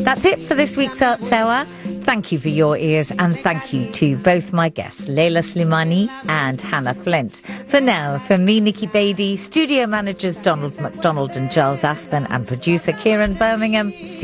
That's it for this week's Arts Hour. Thank you for your ears, and thank you to both my guests, Leila Slimani and Hannah Flint. For now, from me, Nikki Beattie, studio managers Donald McDonald and Giles Aspen, and producer Kieran Birmingham.